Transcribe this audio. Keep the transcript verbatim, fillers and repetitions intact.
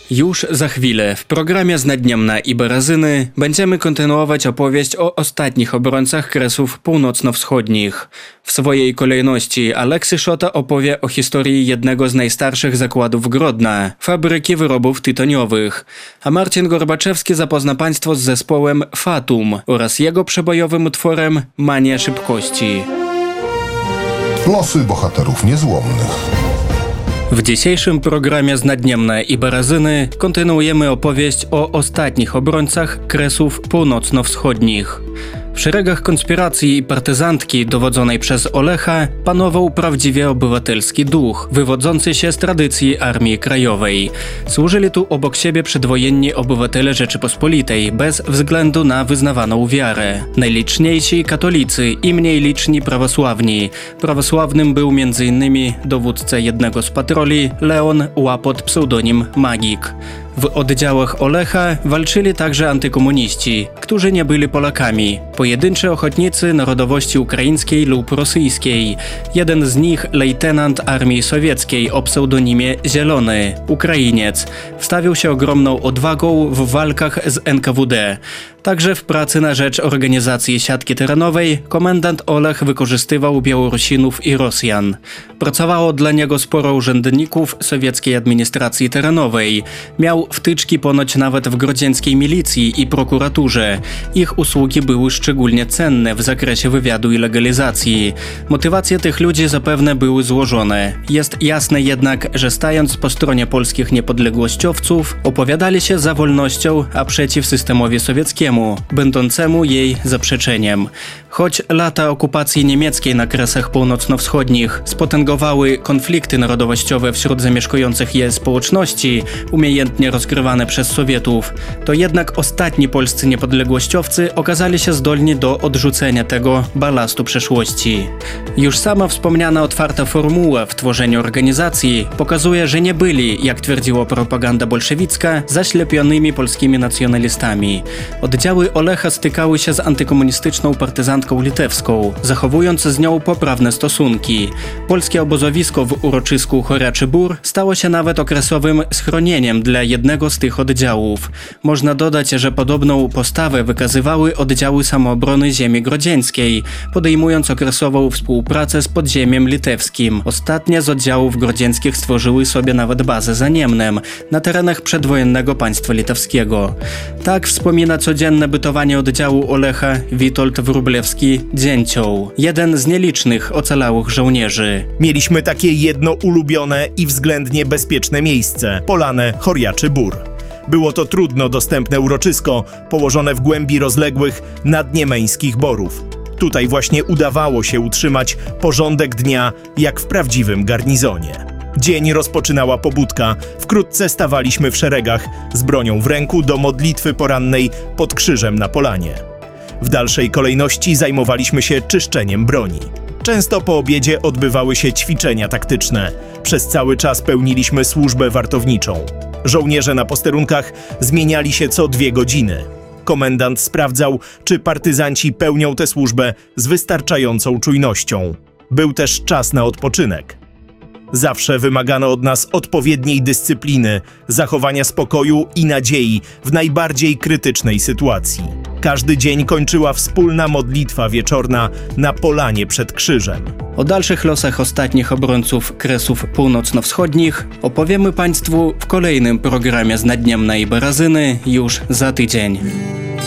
Już za chwilę w programie z Naddniemna i Barazyny będziemy kontynuować opowieść o ostatnich obrońcach Kresów Północno-Wschodnich. W swojej kolejności Aleksy Szota opowie o historii jednego z najstarszych zakładów Grodna, fabryki wyrobów tytoniowych, a Marcin Gorbaczewski zapozna Państwo z zespołem Fatum oraz jego przebojowym utworem Mania szybkości. Losy bohaterów niezłomnych. W dzisiejszym programie z Naddniemna i Barazyny kontynuujemy opowieść o ostatnich obrońcach Kresów Północno-Wschodnich. W szeregach konspiracji i partyzantki dowodzonej przez Olecha panował prawdziwie obywatelski duch, wywodzący się z tradycji Armii Krajowej. Służyli tu obok siebie przedwojenni obywatele Rzeczypospolitej bez względu na wyznawaną wiarę. Najliczniejsi katolicy i mniej liczni prawosławni. Prawosławnym był między innymi dowódca jednego z patroli, Leon Łapot, pseudonim Magik. W oddziałach Olecha walczyli także antykomuniści, którzy nie byli Polakami, pojedynczy ochotnicy narodowości ukraińskiej lub rosyjskiej. Jeden z nich, lejtenant Armii Sowieckiej o pseudonimie Zielony, Ukrainiec, wstawił się ogromną odwagą w walkach z N K W D. Także w pracy na rzecz organizacji siatki terenowej komendant Olech wykorzystywał Białorusinów i Rosjan. Pracowało dla niego sporo urzędników sowieckiej administracji terenowej. Miał wtyczki ponoć nawet w grodzieńskiej milicji i prokuraturze. Ich usługi były szczególnie cenne w zakresie wywiadu i legalizacji. Motywacje tych ludzi zapewne były złożone. Jest jasne jednak, że stając po stronie polskich niepodległościowców, opowiadali się za wolnością, a przeciw systemowi sowieckiemu, będącemu jej zaprzeczeniem. Choć lata okupacji niemieckiej na Kresach Północno-Wschodnich spotęgowały konflikty narodowościowe wśród zamieszkujących je społeczności, umiejętnie rozgrywane przez Sowietów, to jednak ostatni polscy niepodległościowcy okazali się zdolni do odrzucenia tego balastu przeszłości. Już sama wspomniana otwarta formuła w tworzeniu organizacji pokazuje, że nie byli, jak twierdziła propaganda bolszewicka, zaślepionymi polskimi nacjonalistami. Oddziały Olecha stykały się z antykomunistyczną partyzantką litewską, zachowując z nią poprawne stosunki. Polskie obozowisko w uroczysku Horaczy Bór stało się nawet okresowym schronieniem dla jednego z tych oddziałów. Można dodać, że podobną postawę wykazywały oddziały samoobrony ziemi grodzieńskiej, podejmując okresową współpracę z podziemiem litewskim. Ostatnie z oddziałów grodzieńskich stworzyły sobie nawet bazę za Niemnem, na terenach przedwojennego państwa litewskiego. Tak wspomina codzienne bytowanie oddziału Olecha Witold Wróblewski-Dzięcioł, jeden z nielicznych ocalałych żołnierzy. Mieliśmy takie jedno ulubione i względnie bezpieczne miejsce – Polanę Horaczy Bór. Było to trudno dostępne uroczysko, położone w głębi rozległych nadniemeńskich borów. Tutaj właśnie udawało się utrzymać porządek dnia, jak w prawdziwym garnizonie. Dzień rozpoczynała pobudka. Wkrótce stawaliśmy w szeregach, z bronią w ręku do modlitwy porannej pod krzyżem na polanie. W dalszej kolejności zajmowaliśmy się czyszczeniem broni. Często po obiedzie odbywały się ćwiczenia taktyczne. Przez cały czas pełniliśmy służbę wartowniczą. Żołnierze na posterunkach zmieniali się co dwie godziny. Komendant sprawdzał, czy partyzanci pełnią tę służbę z wystarczającą czujnością. Był też czas na odpoczynek. Zawsze wymagano od nas odpowiedniej dyscypliny, zachowania spokoju i nadziei w najbardziej krytycznej sytuacji. Każdy dzień kończyła wspólna modlitwa wieczorna na polanie przed krzyżem. O dalszych losach ostatnich obrońców Kresów Północno-Wschodnich opowiemy Państwu w kolejnym programie z Naddniemna i Barazyny już za tydzień.